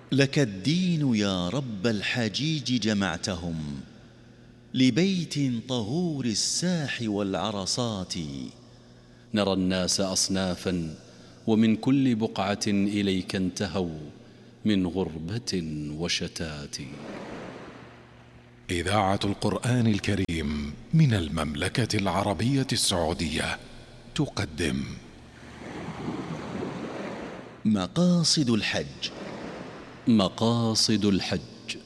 لك الدين يا رب الحجيج جمعتهم، لبيت طهور الساح والعرصات. نرى الناس أصنافا، ومن كل بقعة إليك انتهوا، من غربة وشتات. إذاعة القرآن الكريم من المملكة العربية السعودية تقدم مقاصد الحج. مقاصد الحج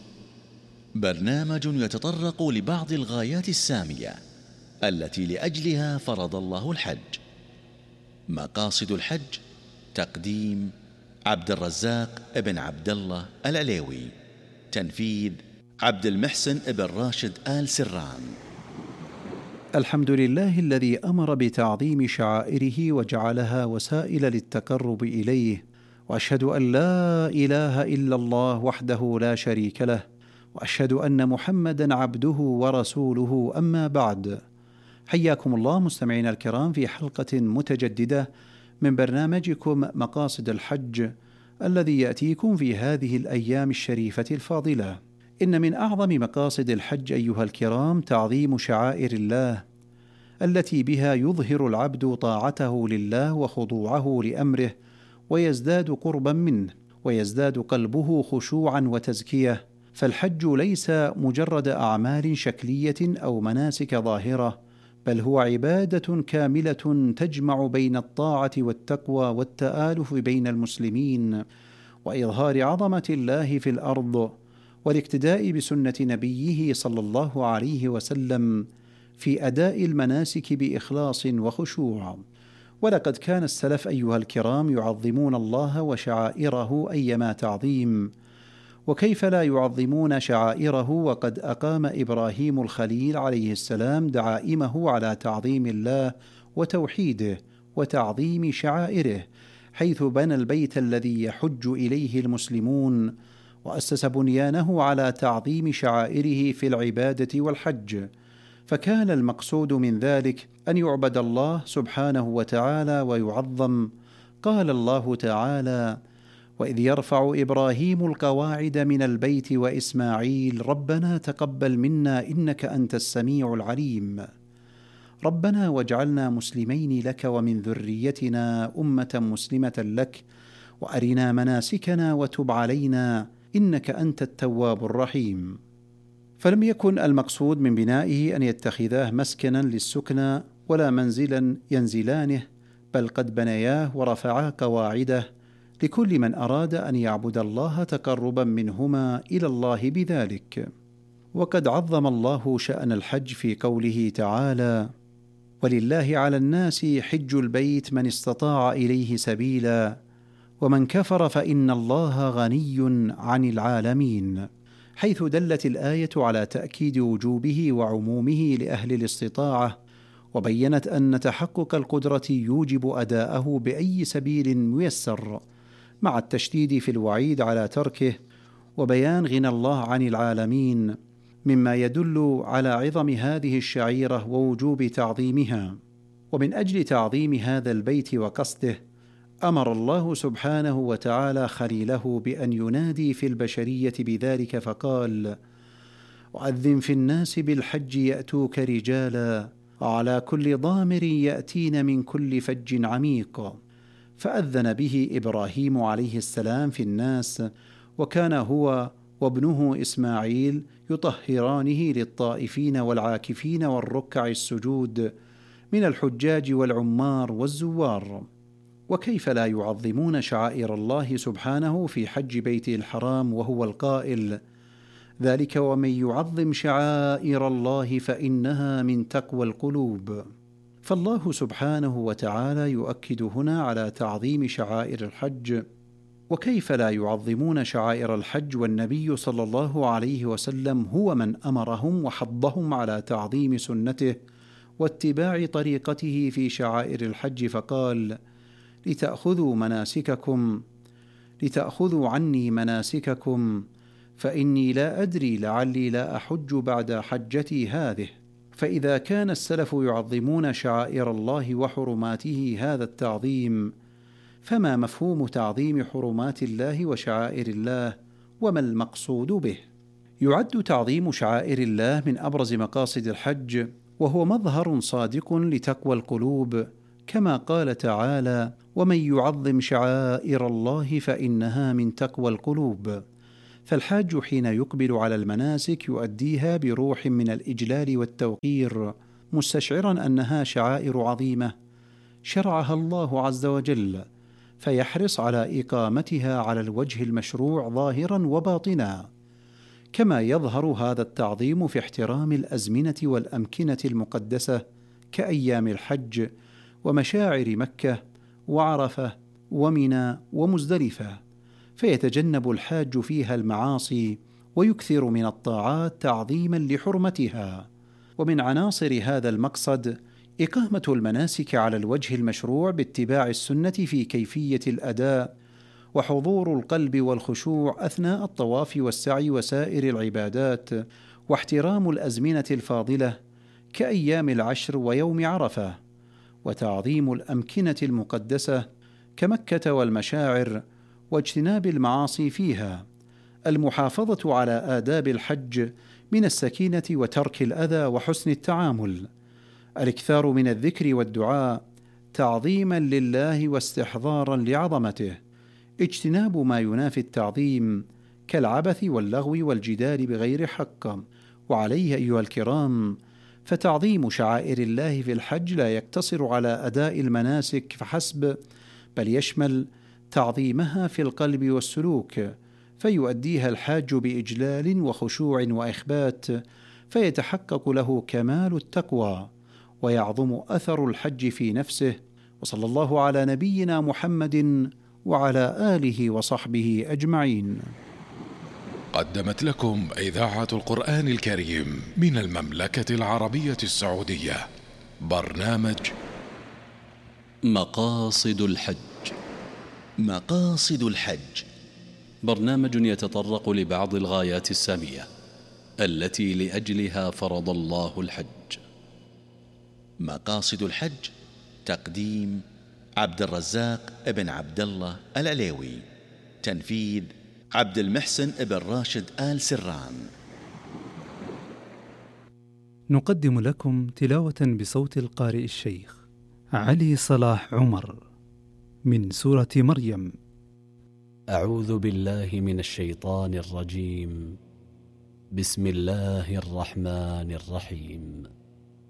برنامج يتطرق لبعض الغايات السامية التي لأجلها فرض الله الحج. مقاصد الحج، تقديم عبد الرزاق ابن عبد الله العليوي، تنفيذ عبد المحسن ابن راشد آل سران. الحمد لله الذي أمر بتعظيم شعائره وجعلها وسائل للتقرب إليه، وأشهد أن لا إله إلا الله وحده لا شريك له، وأشهد أن محمدًا عبده ورسوله. أما بعد، حياكم الله مستمعينا الكرام في حلقة متجددة من برنامجكم مقاصد الحج، الذي يأتيكم في هذه الأيام الشريفة الفاضلة. إن من أعظم مقاصد الحج أيها الكرام تعظيم شعائر الله، التي بها يظهر العبد طاعته لله وخضوعه لأمره، ويزداد قربا منه، ويزداد قلبه خشوعا وتزكية. فالحج ليس مجرد أعمال شكلية أو مناسك ظاهرة، بل هو عبادة كاملة تجمع بين الطاعة والتقوى والتآلف بين المسلمين، وإظهار عظمة الله في الأرض، والاقتداء بسنة نبيه صلى الله عليه وسلم في أداء المناسك بإخلاص وخشوع. ولقد كان السلف أيها الكرام يعظمون الله وشعائره أيما تعظيم، وكيف لا يعظمون شعائره وقد أقام إبراهيم الخليل عليه السلام دعائمه على تعظيم الله وتوحيده وتعظيم شعائره، حيث بنى البيت الذي يحج إليه المسلمون، وأسس بنيانه على تعظيم شعائره في العبادة والحج. فكان المقصود من ذلك أن يعبد الله سبحانه وتعالى ويعظم. قال الله تعالى: وإذ يرفع إبراهيم القواعد من البيت وإسماعيل ربنا تقبل منا إنك أنت السميع العليم. ربنا واجعلنا مسلمين لك ومن ذريتنا أمة مسلمة لك، وأرنا مناسكنا وتب علينا إنك أنت التواب الرحيم. فلم يكن المقصود من بنائه أن يتخذاه مسكنا للسكنى ولا منزلا ينزلانه، بل قد بنياه ورفعا قواعده لكل من أراد أن يعبد الله تقربا منهما إلى الله بذلك. وقد عظم الله شأن الحج في قوله تعالى: ولله على الناس حج البيت من استطاع إليه سبيلا ومن كفر فإن الله غني عن العالمين، حيث دلت الآية على تأكيد وجوبه وعمومه لأهل الاستطاعة، وبينت أن تحقق القدرة يوجب أداءه بأي سبيل ميسر، مع التشديد في الوعيد على تركه، وبيان غنى الله عن العالمين، مما يدل على عظم هذه الشعيرة ووجوب تعظيمها. ومن أجل تعظيم هذا البيت وقصده، أمر الله سبحانه وتعالى خليله بأن ينادي في البشرية بذلك، فقال: وأذن في الناس بالحج يأتوك رجالا وعلى كل ضامر يأتين من كل فج عميق. فأذن به إبراهيم عليه السلام في الناس، وكان هو وابنه إسماعيل يطهرانه للطائفين والعاكفين والركع السجود من الحجاج والعمار والزوار. وكيف لا يعظمون شعائر الله سبحانه في حج بيته الحرام، وهو القائل: ذلك ومن يعظم شعائر الله فإنها من تقوى القلوب. فالله سبحانه وتعالى يؤكد هنا على تعظيم شعائر الحج. وكيف لا يعظمون شعائر الحج والنبي صلى الله عليه وسلم هو من أمرهم وحضهم على تعظيم سنته واتباع طريقته في شعائر الحج، فقال: لتأخذوا عني مناسككم فإني لا أدري لعلي لا أحج بعد حجتي هذه. فإذا كان السلف يعظمون شعائر الله وحرماته هذا التعظيم، فما مفهوم تعظيم حرمات الله وشعائر الله وما المقصود به. يعد تعظيم شعائر الله من أبرز مقاصد الحج، وهو مظهر صادق لتقوى القلوب، كما قال تعالى: ومن يعظم شعائر الله فإنها من تقوى القلوب. فالحاج حين يقبل على المناسك يؤديها بروح من الإجلال والتوقير، مستشعرا أنها شعائر عظيمة شرعها الله عز وجل، فيحرص على إقامتها على الوجه المشروع ظاهرا وباطنا. كما يظهر هذا التعظيم في احترام الأزمنة والأمكنة المقدسة كأيام الحج ومشاعر مكة وعرفة ومنى ومزدلفة، فيتجنب الحاج فيها المعاصي ويكثر من الطاعات تعظيما لحرمتها. ومن عناصر هذا المقصد إقامة المناسك على الوجه المشروع باتباع السنة في كيفية الأداء، وحضور القلب والخشوع أثناء الطواف والسعي وسائر العبادات، واحترام الأزمنة الفاضلة كأيام العشر ويوم عرفة، وتعظيم الأمكنة المقدسة كمكة والمشاعر، واجتناب المعاصي فيها، المحافظة على آداب الحج من السكينة وترك الأذى وحسن التعامل، الإكثار من الذكر والدعاء تعظيما لله واستحضارا لعظمته، اجتناب ما ينافي التعظيم كالعبث واللغو والجدال بغير حق. وعليه أيها الكرام، فتعظيم شعائر الله في الحج لا يقتصر على أداء المناسك فحسب، بل يشمل تعظيمها في القلب والسلوك، فيؤديها الحاج بإجلال وخشوع وإخبات، فيتحقق له كمال التقوى ويعظم أثر الحج في نفسه. وصلى الله على نبينا محمد وعلى آله وصحبه أجمعين. قدمت لكم إذاعة القرآن الكريم من المملكة العربية السعودية برنامج مقاصد الحج. مقاصد الحج برنامج يتطرق لبعض الغايات السامية التي لأجلها فرض الله الحج. مقاصد الحج تقديم عبد الرزاق ابن عبد الله العليوي، تنفيذ عبد المحسن ابن راشد آل سران. نقدم لكم تلاوة بصوت القارئ الشيخ علي صلاح عمر من سورة مريم. أعوذ بالله من الشيطان الرجيم. بسم الله الرحمن الرحيم.